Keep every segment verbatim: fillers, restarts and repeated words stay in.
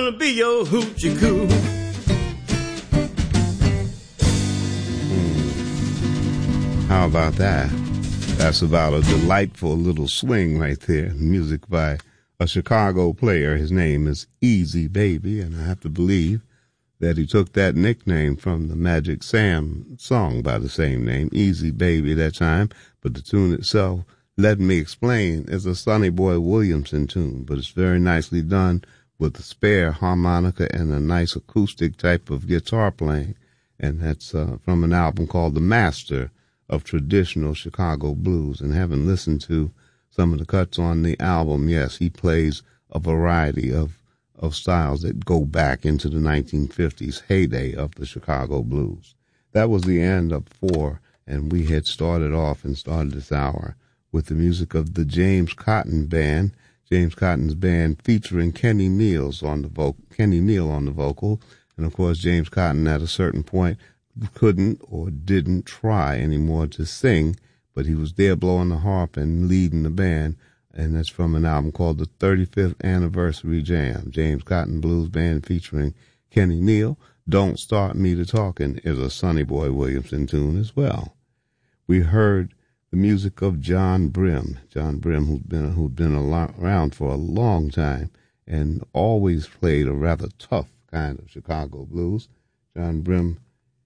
gonna be your hoochie coo. Hmm. How about that? That's about a delightful little swing right there. Music by a Chicago player. His name is Easy Baby, and I have to believe that he took that nickname from the Magic Sam song by the same name, Easy Baby, that time. But the tune itself, Let Me Explain, is a Sonny Boy Williamson tune, but it's very nicely done with a spare harmonica and a nice acoustic type of guitar playing. And that's uh, from an album called The Master of Traditional Chicago Blues. And having listened to some of the cuts on the album, yes, he plays a variety of, of styles that go back into the nineteen fifties heyday of the Chicago blues. That was the end of four, and we had started off and started this hour with the music of the James Cotton Band. James Cotton's band featuring Kenny Mills on the vocal, Kenny Neal on the vocal, and of course James Cotton at a certain point couldn't or didn't try anymore to sing, but he was there blowing the harp and leading the band, and that's from an album called the thirty-fifth Anniversary Jam. James Cotton Blues Band featuring Kenny Neal. Don't Start Me to Talking is a Sonny Boy Williamson tune as well. We heard the music of John Brim. John Brim, who'd been, who'd been around for a long time and always played a rather tough kind of Chicago blues. John Brim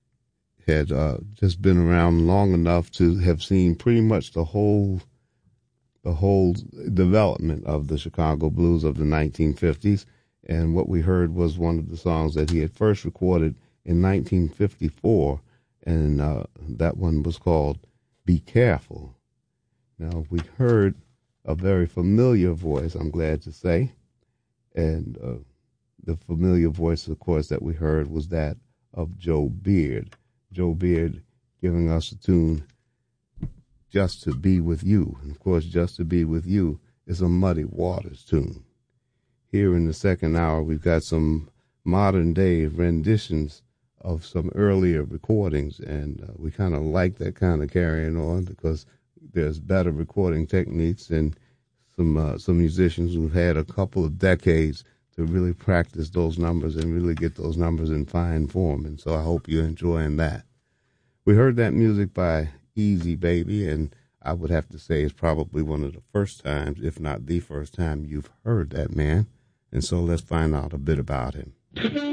had uh, just been around long enough to have seen pretty much the whole the whole development of the Chicago blues of the nineteen fifties. And what we heard was one of the songs that he had first recorded in nineteen fifty-four, and uh, that one was called Be Careful. Now, we heard a very familiar voice, I'm glad to say, and uh, the familiar voice, of course, that we heard was that of Joe Beard. Joe Beard giving us a tune, Just to Be With You. And, of course, Just to Be With You is a Muddy Waters tune. Here in the second hour, we've got some modern-day renditions of some earlier recordings, and uh, we kind of like that kind of carrying on because there's better recording techniques and some uh, some musicians who've had a couple of decades to really practice those numbers and really get those numbers in fine form, and so I hope you're enjoying that. We heard that music by Easy Baby, and I would have to say it's probably one of the first times, if not the first time, you've heard that man, and so let's find out a bit about him.